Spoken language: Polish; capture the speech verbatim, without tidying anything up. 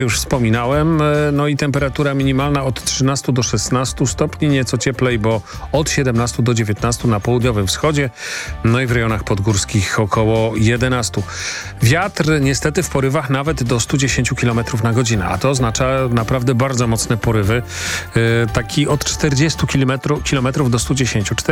Już wspominałem, no i temperatura minimalna od trzynastu do szesnastu stopni, nieco cieplej, bo od siedemnastu do dziewiętnastu na południowym wschodzie, no i w rejonach podgórskich około jedenastu. Wiatr niestety w porywach nawet do stu dziesięciu kilometrów na godzinę, a to oznacza naprawdę bardzo mocne porywy, yy, taki od czterdziestu kilometrów do stu dziesięciu.